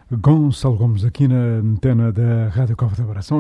Gonçalo Gomes aqui na antena da Rádio Cova da Beira. São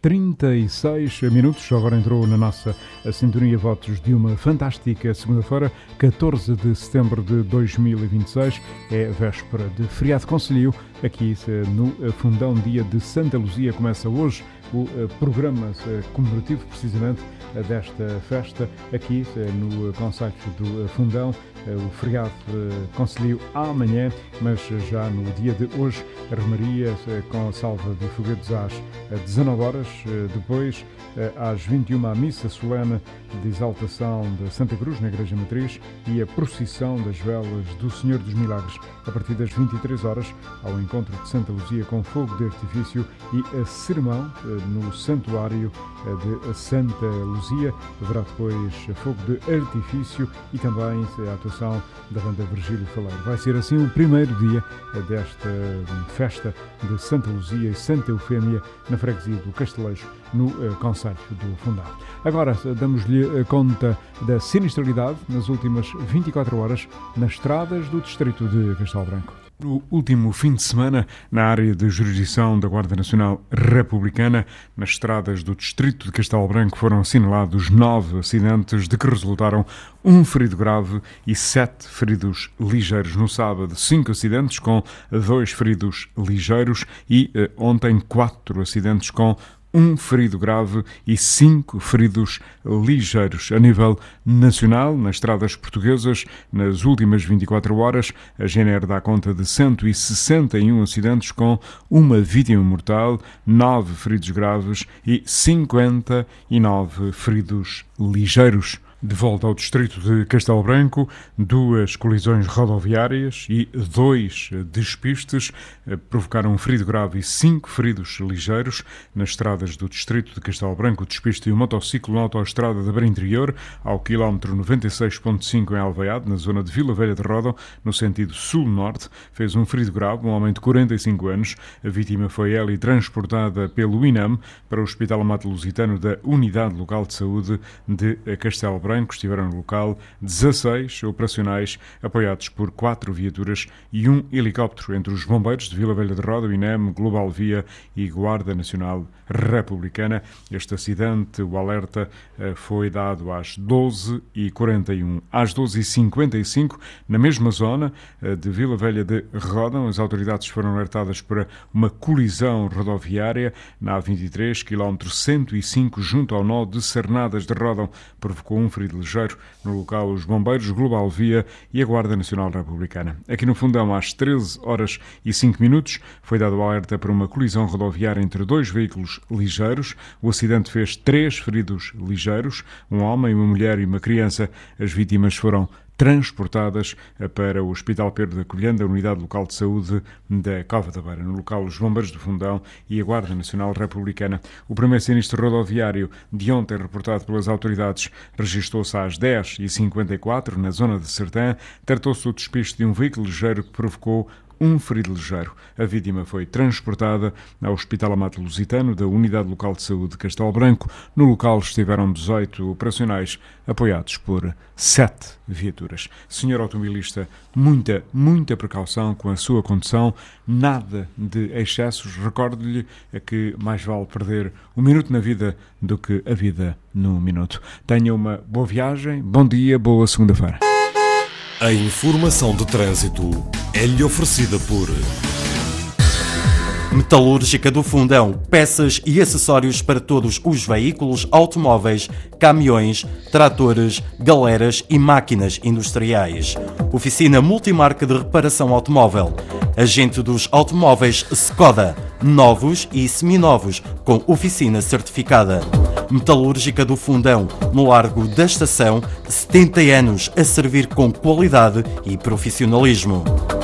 8h36. Agora entrou na nossa sintonia votos de uma fantástica segunda-feira, 14 de setembro de 2026. É véspera de feriado concelhio. Aqui no Fundão, dia de Santa Luzia. Começa hoje o programa comemorativo, precisamente, desta festa aqui no Concelho do Fundão. O feriado concelhio amanhã, mas já no dia de hoje, a Romaria com a salva de foguetes às 19 horas, depois às 21 a missa solene de exaltação de Santa Cruz na Igreja Matriz e a procissão das velas do Senhor dos Milagres a partir das 23 horas ao encontro de Santa Luzia com fogo de artifício e a sermão no Santuário de Santa Luzia. Haverá depois fogo de artifício e também a atuação da banda Virgílio Faleiro. Vai ser assim o primeiro dia desta festa de Santa Luzia e Santa Eufémia na freguesia do Castelejo, no Concelho do Fundão. Agora damos-lhe conta da sinistralidade nas últimas 24 horas nas estradas do distrito de Castelo Branco. No último fim de semana, na área de jurisdição da Guarda Nacional Republicana, nas estradas do distrito de Castelo Branco foram assinalados 9 acidentes, de que resultaram 1 ferido grave e 7 feridos ligeiros. No sábado, 5 acidentes com 2 feridos ligeiros e ontem 4 acidentes com 1 ferido grave e 5 feridos ligeiros. A nível nacional, nas estradas portuguesas, nas últimas 24 horas, a GNR dá conta de 161 acidentes com 1 vítima mortal, 9 feridos graves e 59 feridos ligeiros. De volta ao distrito de Castelo Branco, 2 colisões rodoviárias e 2 despistes provocaram 1 ferido grave e 5 feridos ligeiros nas estradas do distrito de Castelo Branco. O despiste de um motociclo na autoestrada da Beira Interior, ao quilómetro 96.5 em Alvaiade, na zona de Vila Velha de Ródão, no sentido sul-norte, fez 1 ferido grave, um homem de 45 anos. A vítima foi ela e transportada pelo INAM para o Hospital Amato-Lusitano da Unidade Local de Saúde de Castelo Branco. Estiveram no local 16 operacionais, apoiados por 4 viaturas e 1 helicóptero, entre os bombeiros de Vila Velha de Ródão, INEM, Global Via e Guarda Nacional Republicana. Este acidente, o alerta, foi dado às 12h41. Às 12h55, na mesma zona de Vila Velha de Ródão, as autoridades foram alertadas para uma colisão rodoviária na A23, quilómetro 105, junto ao nó de Cernadas de Ródão. Provocou 1 ferido ligeiro. No local, os bombeiros, Global Via e a Guarda Nacional Republicana. Aqui no Fundão, às 13h05, foi dado o alerta para uma colisão rodoviária entre 2 veículos ligeiros. O acidente fez 3 feridos ligeiros, um homem, uma mulher e uma criança. As vítimas foram transportadas para o Hospital Pedro da Covilhã, da Unidade Local de Saúde da Cova da Beira. No local, os bombeiros do Fundão e a Guarda Nacional Republicana. O primeiro sinistro rodoviário de ontem, reportado pelas autoridades, registrou-se às 10h54, na zona de Sertã. Tratou-se do despiste de um veículo ligeiro que provocou 1 ferido ligeiro. A vítima foi transportada ao Hospital Amato-Lusitano da Unidade Local de Saúde de Castelo Branco. No local estiveram 18 operacionais, apoiados por 7 viaturas. Senhor automobilista, muita precaução com a sua condução, nada de excessos. Recorde-lhe que mais vale perder 1 minuto na vida do que a vida num minuto. Tenha uma boa viagem, bom dia, boa segunda-feira. A informação de trânsito é-lhe oferecida por Metalúrgica do Fundão, peças e acessórios para todos os veículos, automóveis, caminhões, tratores, galeras e máquinas industriais. Oficina multimarca de reparação automóvel. Agente dos automóveis Skoda, novos e seminovos, com oficina certificada. Metalúrgica do Fundão, no Largo da Estação, 70 anos a servir com qualidade e profissionalismo.